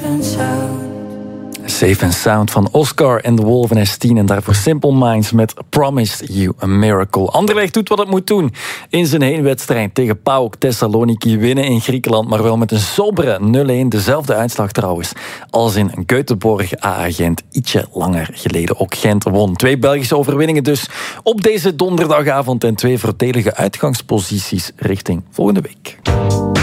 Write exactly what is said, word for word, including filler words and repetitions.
and sound. Safe and Sound van Oscar en The Wolf en S tien. En daarvoor Simple Minds met Promised You a Miracle. Anderlecht doet wat het moet doen in zijn heenwedstrijd tegen PAOK Thessaloniki. Winnen in Griekenland, maar wel met een sombere nul-een. Dezelfde uitslag trouwens als in Göteborg. A A Gent ietsje langer geleden. Ook Gent won. Twee Belgische overwinningen dus op deze donderdagavond. En twee voordelige uitgangsposities richting volgende week.